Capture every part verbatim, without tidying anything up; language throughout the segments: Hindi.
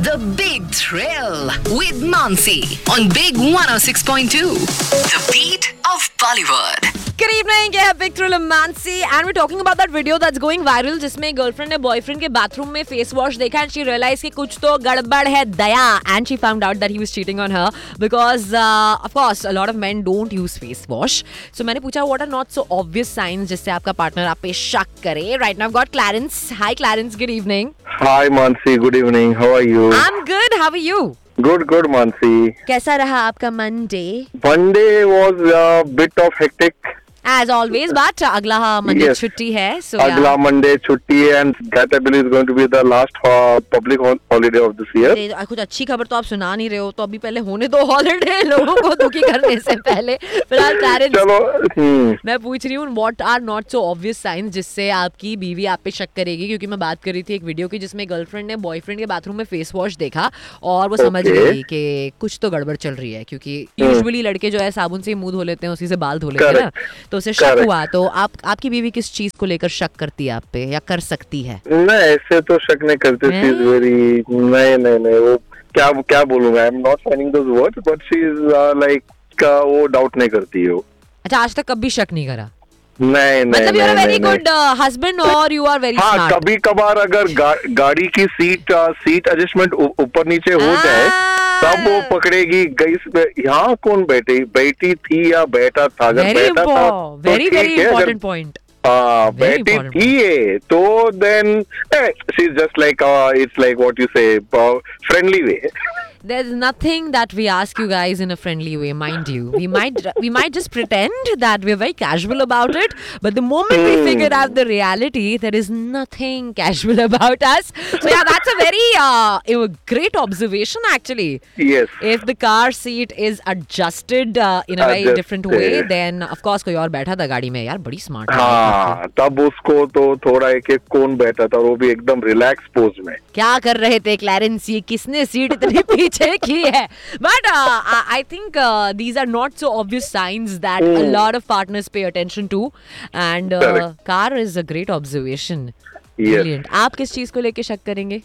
The Big Thrill with Mansi on Big one oh six point two. The beat of Bollywood. Good evening, ये है Big Thrill of Mansi and we're talking about that video that's going viral जिसमें गर्लफ्रेंड ने बॉयफ्रेंड के बाथरूम में फेस वॉश देखा and she realized कि कुछ तो गड़बड़ है दया and she found out that he was cheating on her because uh, of course a lot of men don't use face wash. So मैंने पूछा what are not so obvious signs जिससे आपका पार्टनर आप पे शक करे. Right now I've got Clarence. Hi Clarence, good evening. Hi Mansi, good evening. How are you? I'm good. How are you? Good, good Mansi. कैसा रहा आपका Monday? Monday was a bit of hectic. As always, but अगला Monday Yes. छुट्टी है. So अगला yeah. Monday छुट्टी है and that I believe is going to be the last uh, public ho- holiday of this year. अरे, कुछ अच्छी खबर तो आप सुना नहीं रहे हो तो अभी पहले होने दो हॉलिडे लोगों को दुखी करने से पहले. फिलहाल पेरेंट्स चलो हम्म मैं पूछ रही हूँ what are not so obvious science जिससे आपकी बीवी आप पे शक करेगी, क्योंकि मैं बात कर रही थी एक वीडियो की जिसमें गर्लफ्रेंड ने बॉयफ्रेंड के बाथरूम में फेस वॉश देखा और वो समझ Okay. गई कि कुछ तो गड़बड़ चल रही है, क्योंकि यूजुअली लड़के जो है साबुन से ही मुंह धो लेते हैं, उसी से बाल धो लेते हैं ना, तो उसे शक Correct. हुआ. तो आप आपकी बीवी किस चीज को लेकर शक करती है आप पे या कर सकती है? नहीं ऐसे तो शक नहीं करते. शी इज वेरी नहीं नहीं नहीं वो क्या क्या बोलूंगा. I am not finding those words but she is like वो डाउट नहीं करती हो. अच्छा, आज तक कभी शक नहीं करा? नहीं नहीं मतलब यू आर नहीं, वेरी नहीं, गुड हस्बैंड और यू आर वेरी हाँ स्मार्ट. कभी कभार अगर गा, गाड़ी की सीट सीट एडजस्टमेंट ऊपर नीचे हो जाए तब वो पकड़ेगी गई पे यहाँ कौन बैठी बैठी थी या बैठा था. अगर वेरी बैठा था वेरी वेरी इंपॉर्टेंट पॉइंट. हाँ Very बैठी important थी ये तो then she is just like it's like what you से friendly way. There's nothing that we ask you guys in a friendly way, mind you. We might we might just pretend that we're very casual about it, but the moment we figure out the reality, there is nothing casual about us. So yeah, that's a very uh, a great observation actually. Yes. If the car seat is adjusted uh, in a very Adjusted. different way, then of course कोई और बैठा था गाड़ी में. यार बड़ी स्मार्ट है. हाँ तब उसको तो थोड़ा एक एक कौन बैठा था और वो भी एकदम रिलैक्स पोज में. क्या कर रहे थे क्लैरेंस, ये किसने सीट इतनी पीछे की है? But uh, I think uh, these are not so obvious signs that a lot of partners pay attention to, and uh, Correct. car is a great observation. Yes. Brilliant. आप किस चीज को लेके शक करेंगे?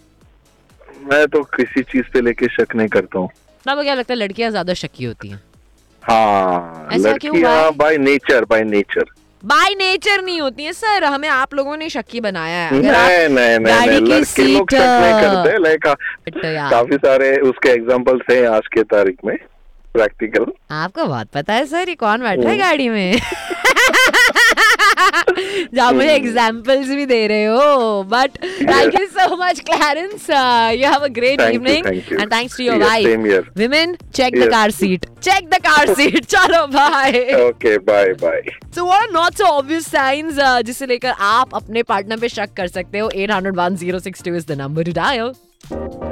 मैं तो किसी चीज पे लेके शक नहीं करता हूँ. आपको क्या लगता है लड़कियां ज्यादा शकी होती हैं? हाँ ऐसा क्यों? लड़कियां by nature by nature by nature नहीं होती है सर, हमें आप लोगों ने शक्की बनाया है. अगर नहीं आप नहीं नहीं गाड़ी नहीं की लड़के लोग सीट, शक नहीं करते. लाइक but, यार, काफी सारे उसके एग्जांपल्स हैं आज के तारीख में प्रैक्टिकल. आपको बहुत पता है सर ये कौन बैठा है गाड़ी में. जहाँ मुझे एग्जाम्पल्स भी दे रहे हो. But thank you so much Clarence. You have a great Thank you, evening thank you. And thanks to your Yes, wife. same here. Women check the Yes. Car seat, check the car seat. चलो bye. Okay bye bye. So what are not so obvious science जिसे लेकर आप अपने पार्टनर पे शक कर सकते हो? Eight hundred one zero six two is the number two dial.